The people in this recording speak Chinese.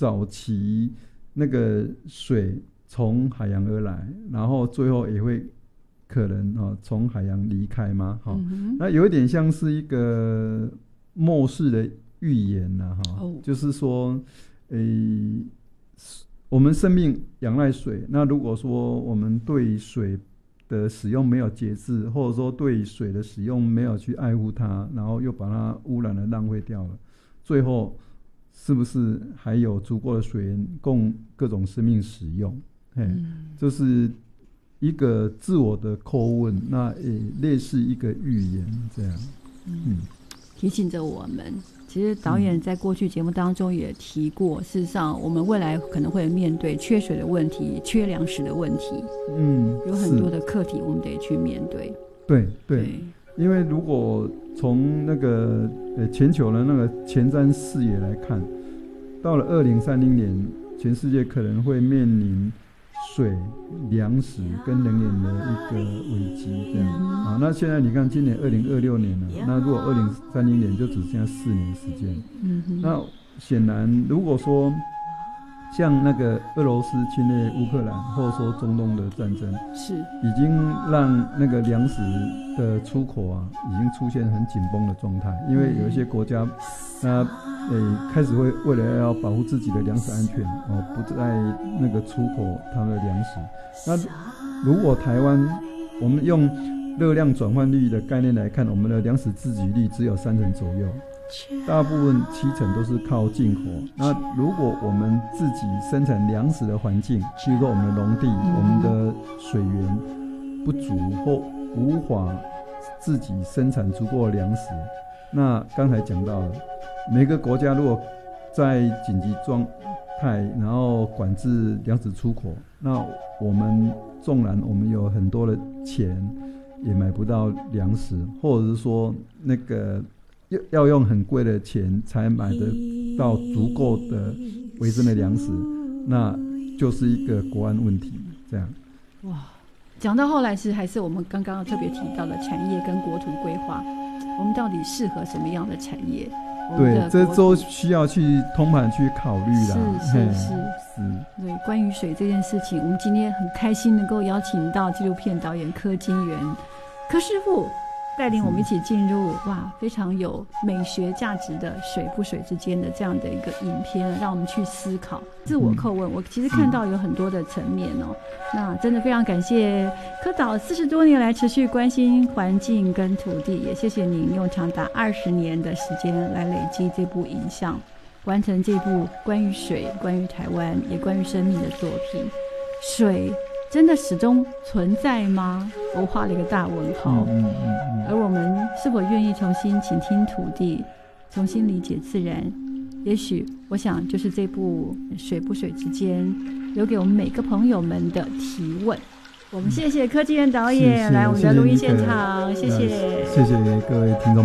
早期那个水从海洋而来，然后最后也会可能从海洋离开嘛，那有一点像是一个末世的预言啦，就是说我们生命仰赖水，那如果说我们对水的使用没有节制，或者说对水的使用没有去爱护它，然后又把它污染了浪费掉了，最后是不是还有足够的水源供各种生命使用？就是一个自我的叩问，那也类似一个预言这样。 提醒着我们，其实导演在过去节目当中也提过，事实上我们未来可能会面对缺水的问题、缺粮食的问题，有很多的课题我们得去面对。 对，因为如果从那个全球的那个前瞻视野来看，到了2030年，全世界可能会面临水、粮食跟能源的一个危机，这样那现在你看，今年2026年了，那如果2030年就只剩下4年时间，那显然，如果说像那个俄罗斯侵略乌克兰，或者说中东的战争， 是已经让那个粮食的出口已经出现很紧绷的状态，因为有一些国家开始会为了要保护自己的粮食安全不再那个出口他们的粮食。那如果台湾我们用热量转换率的概念来看，我们的粮食自给率只有30%左右，大部分70%都是靠进口。那如果我们自己生产粮食的环境，比如说我们的农地，我们的水源不足或无法自己生产足够的粮食，那刚才讲到了，每个国家如果在紧急状态，然后管制粮食出口，那我们纵然我们有很多的钱，也买不到粮食，或者是说那个要用很贵的钱才买得到足够的维生的粮食，那就是一个国安问题。这样， 哇，讲到后来还是我们刚刚特别提到的产业跟国土规划，我们到底适合什么样的产业？ 对，这都需要去通盘去考虑啦。 是。对，关于水这件事情，我们今天很开心能够邀请到纪录片导演柯金源柯师傅带领我们一起进入非常有美学价值的水不水之间的这样的一个影片，让我们去思考自我叩问。我其实看到有很多的层面那真的非常感谢柯导40多年来持续关心环境跟土地，也谢谢您用长达20年的时间来累积这部影像，完成这部关于水、关于台湾也关于生命的作品。水真的始终存在吗？我画了一个大问号。而我们是否愿意重新倾听土地，重新理解自然？也许我想就是这部水不水之间留给我们每个朋友们的提问。我们谢谢柯金源导演来我们的录音现场，谢谢各位听众。